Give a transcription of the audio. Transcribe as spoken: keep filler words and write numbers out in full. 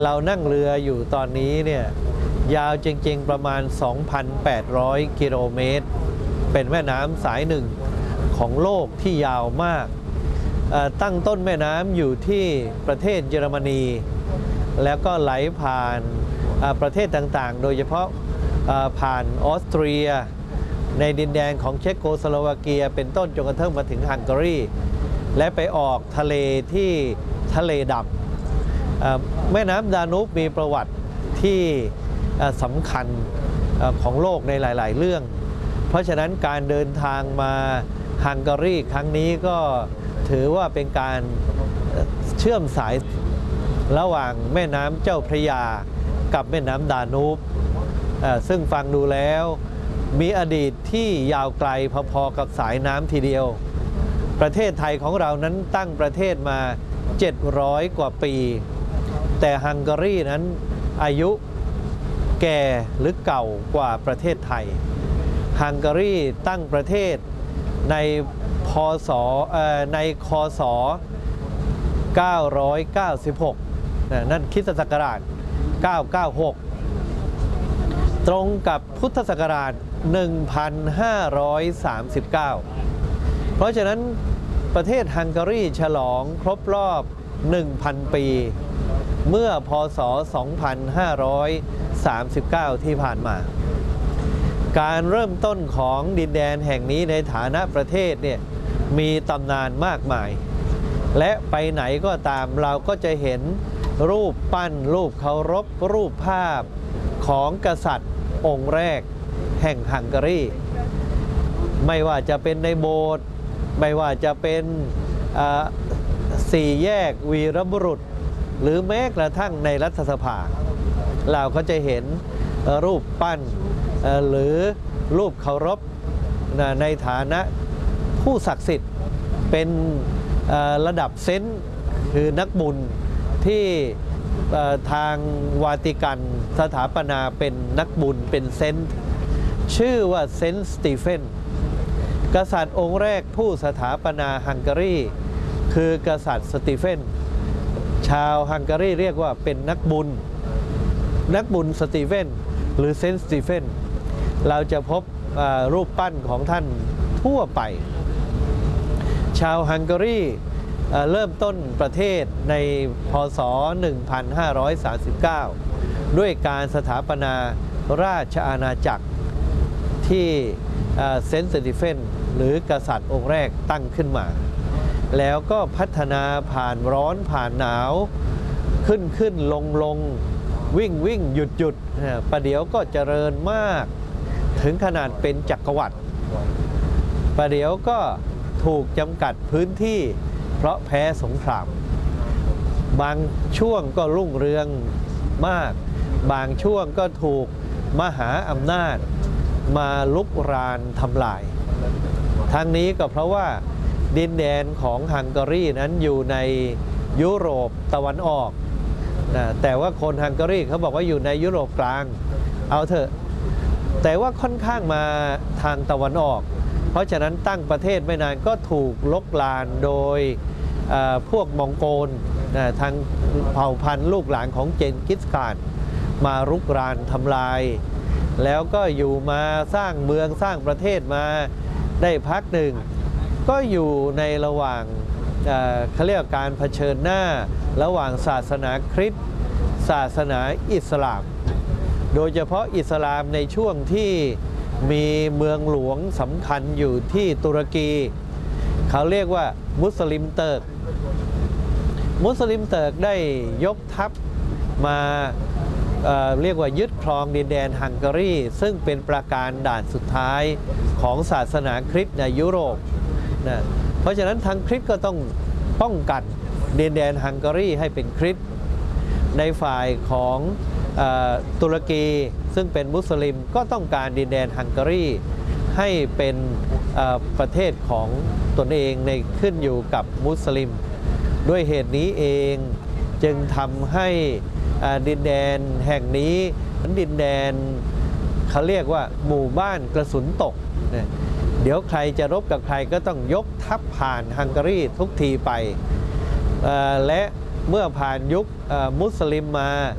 เรานั่งเรืออยู่ตอนนี้เนี่ยยาวจริงๆประมาณ สองพันแปดร้อย กิโลเมตรเป็นแม่น้ำสายหนึ่งของโลกที่ยาวมากตั้งต้นแม่น้ำอยู่ที่ประเทศเยอรมนีแล้วก็ไหลผ่านประเทศต่างๆโดยเฉพาะผ่านออสเตรียในดินแดนของเช็กโกสโลวาเกียเป็นต้นจนกระทั่งมาถึงฮังการีและไปออกทะเลที่ทะเลดำแม่น้ำดานูบมีประวัติที่สำคัญของโลกในหลายๆเรื่องเพราะฉะนั้นการเดินทางมาฮังการีครั้งนี้ก็ถือว่าเป็นการเชื่อมสายระหว่างแม่น้ำเจ้าพระยากับแม่น้ำดานูบซึ่งฟังดูแล้วมีอดีตที่ยาวไกลพอๆกับสายน้ำทีเดียวประเทศไทยของเรานั้นตั้งประเทศมาเจ็ดร้อยกว่าปีแต่ฮังการีนั้นอายุแก่หรือเก่ากว่าประเทศไทยฮังการีตั้งประเทศในพศในคศเก้าร้อยเก้าสิบหกนั่นคริสตศักราชเก้าร้อยเก้าสิบหกตรงกับพุทธศักราชหนึ่งพันห้าร้อยสามสิบเก้าเพราะฉะนั้นประเทศฮังการีฉลองครบรอบ หนึ่งพัน ปีเมื่อพศสองพันห้าร้อยสามสิบเก้าที่ผ่านมาการเริ่มต้นของดินแดนแห่งนี้ในฐานะประเทศเนี่ยมีตำนานมากมายและไปไหนก็ตามเราก็จะเห็นรูปปั้นรูปเคารพรูปภาพของกษัตริย์องค์แรกแห่งฮังการีไม่ว่าจะเป็นในโบสถ์ไม่ว่าจะเป็นสี่แยกวีรบุรุษหรือแม้กระทั่งในรัฐสภาเราก็จะเห็นรูปปั้นหรือรูปเคารพในฐานะผู้ศักดิ์สิทธิ์เป็นระดับเซนต์คือนักบุญที่ทางวาติกันสถาปนาเป็นนักบุญเป็นเซนต์ชื่อว่าเซนต์สตีเฟนกษัตริย์องค์แรกผู้สถาปนาฮังการีคือกษัตริย์สตีเฟนชาวฮังการีเรียกว่าเป็นนักบุญนักบุญสตีเฟนหรือเซนต์สตีเฟนเราจะพบรูปปั้นของท่านทั่วไปชาวฮังการีเริ่มต้นประเทศในพศหนึ่งพันห้าร้อยสามสิบเก้าด้วยการสถาปนาราชอาณาจักรที่เซนต์สตีเฟนหรือกษัตริย์องค์แรกตั้งขึ้นมาแล้วก็พัฒนาผ่านร้อนผ่านหนาวขึ้นขึ้นลงลงวิ่งวิ่งหยุดหยุดประเดี๋ยวก็เจริญมากถึงขนาดเป็นจักรวรรดิประเดี๋ยวก็ถูกจำกัดพื้นที่เพราะแพ้สงครามบางช่วงก็รุ่งเรืองมากบางช่วงก็ถูกมหาอำนาจมาลุกรานทำลายทั้งนี้ก็เพราะว่าดินแดนของฮังการีนั้นอยู่ในยุโรปตะวันออกนะแต่ว่าคนฮังการีเขาบอกว่าอยู่ในยุโรปกลางเอาเถอะแต่ว่าค่อนข้างมาทางตะวันออกเพราะฉะนั้นตั้งประเทศไม่นานก็ถูกลบลานโดยพวกมองโกลนะทางเผ่าพันธุ์ลูกหลานของเจนกิสข่านมารุกรานทำลายแล้วก็อยู่มาสร้างเมืองสร้างประเทศมาได้พักหนึ่งก็อยู่ในระหว่างเขาเรียกการเผชิญหน้าระหว่างศาสนาคริสต์ศาสนาอิสลามโดยเฉพาะอิสลามในช่วงที่มีเมืองหลวงสำคัญอยู่ที่ตุรกีเขาเรียกว่ามุสลิมเติร์กมุสลิมเติร์กได้ยกทัพมาเอ่อเรียกว่ายึดครองดินแดนฮังการีซึ่งเป็นประการด่านสุดท้ายของศาสนาคริสต์ในยุโรปนะเพราะฉะนั้นทางคริสต์ก็ต้องป้องกันดินแดนฮังการีให้เป็นคริสต์ในฝ่ายของตุรกีซึ่งเป็นมุสลิมก็ต้องการดินแดนฮังการีให้เป็นประเทศของตนเองในขึ้นอยู่กับมุสลิมด้วยเหตุนี้เองจึงทำให้ดินแดนแห่งนี้ดินแดนเขาเรียกว่าหมู่บ้านกระสุนตกเดี๋ยวใครจะรบกับใครก็ต้องยกทัพผ่านฮังการีทุกทีไปและ เมื่อผ่านยุคมุสลิมมา